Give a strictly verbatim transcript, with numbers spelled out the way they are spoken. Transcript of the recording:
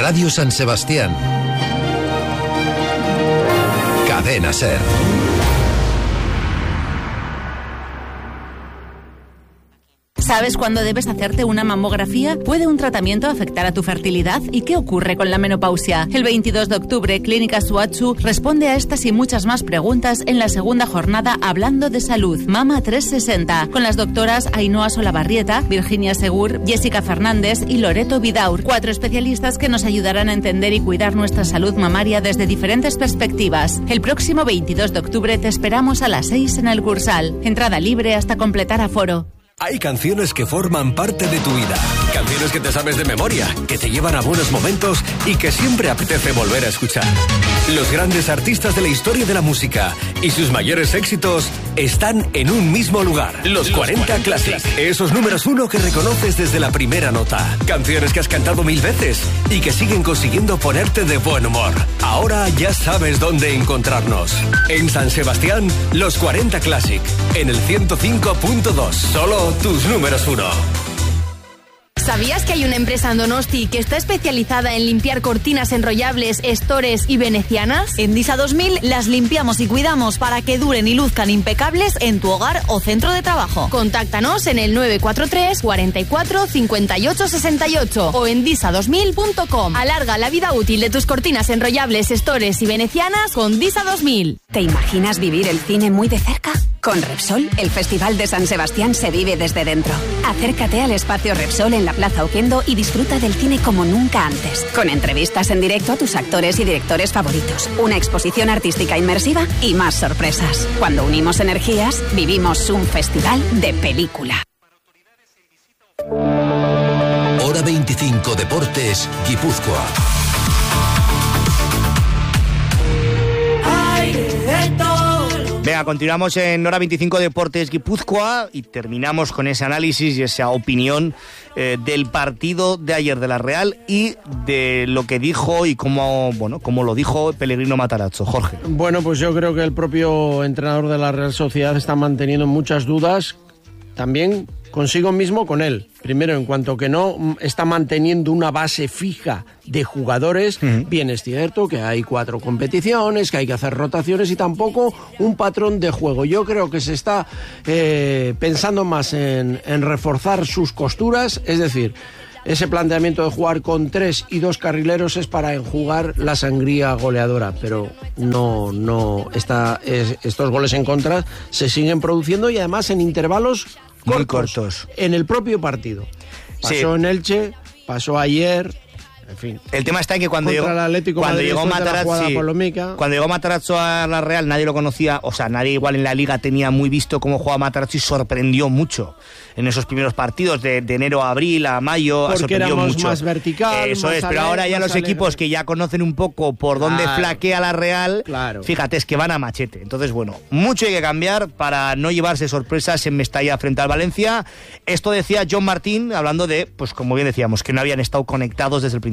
Radio San Sebastián. Cadena SER. ¿Sabes cuándo debes hacerte una mamografía? ¿Puede un tratamiento afectar a tu fertilidad? ¿Y qué ocurre con la menopausia? El veintidós de octubre, Clínica Suatsu responde a estas y muchas más preguntas en la segunda jornada Hablando de Salud, Mama trescientos sesenta, con las doctoras Ainhoa Solabarrieta, Virginia Segur, Jessica Fernández y Loreto Vidaur, cuatro especialistas que nos ayudarán a entender y cuidar nuestra salud mamaria desde diferentes perspectivas. El próximo veintidós de octubre te esperamos a las seis en el Cursal. Entrada libre hasta completar aforo. Hay canciones que forman parte de tu vida, canciones que te sabes de memoria, que te llevan a buenos momentos y que siempre apetece volver a escuchar. Los grandes artistas de la historia de la música y sus mayores éxitos están en un mismo lugar. Los cuarenta Classic. Esos números uno que reconoces desde la primera nota. Canciones que has cantado mil veces y que siguen consiguiendo ponerte de buen humor. Ahora ya sabes dónde encontrarnos. En San Sebastián, Los cuarenta Classic. En el ciento cinco punto dos. Solo tus números uno. ¿Sabías que hay una empresa en Donosti que está especializada en limpiar cortinas enrollables, estores y venecianas? En Disa dos mil las limpiamos y cuidamos para que duren y luzcan impecables en tu hogar o centro de trabajo. Contáctanos en el nueve cuatro tres, cuarenta y cuatro, cincuenta y ocho, sesenta y ocho o en disa dos mil punto com. Alarga la vida útil de tus cortinas enrollables, estores y venecianas con Disa dos mil. ¿Te imaginas vivir el cine muy de cerca? Con Repsol, el Festival de San Sebastián se vive desde dentro. Acércate al espacio Repsol en la Plaza Oquendo y disfruta del cine como nunca antes. Con entrevistas en directo a tus actores y directores favoritos, una exposición artística inmersiva y más sorpresas. Cuando unimos energías, vivimos un festival de película. Hora veinticinco Deportes, Guipúzcoa. Venga, continuamos en Hora veinticinco Deportes Guipúzcoa y terminamos con ese análisis y esa opinión eh, del partido de ayer de la Real y de lo que dijo y cómo, bueno, cómo lo dijo Pellegrino Matarazzo. Jorge. Bueno, pues yo creo que el propio entrenador de la Real Sociedad está manteniendo muchas dudas, también consigo mismo con él. Primero, en cuanto que no está manteniendo una base fija de jugadores, uh-huh. Bien es cierto que hay cuatro competiciones, que hay que hacer rotaciones y tampoco un patrón de juego. Yo creo que se está eh, pensando más en, en reforzar sus costuras, es decir, ese planteamiento de jugar con tres y dos carrileros es para enjugar la sangría goleadora, pero no, no, está, es, estos goles en contra se siguen produciendo y además en intervalos cortos, muy cortos. En el propio partido. Pasó sí. en Elche, pasó ayer, en fin. El tema está en que cuando llegó, cuando llegó Matarazzo, sí, cuando llegó Matarazzo a la Real nadie lo conocía, o sea, nadie igual en la Liga tenía muy visto cómo jugaba Matarazzo y sorprendió mucho en esos primeros partidos de, de enero a abril a mayo. Porque sorprendió éramos mucho. Más vertical, eso más es, pero alegre, ahora ya los alegre. Equipos que ya conocen un poco por dónde claro. flaquea la Real, claro. Fíjate, es que van a machete. Entonces, bueno, mucho hay que cambiar para no llevarse sorpresas en Mestalla frente al Valencia. Esto decía John Martín, hablando de, pues como bien decíamos, que no habían estado conectados desde el principio.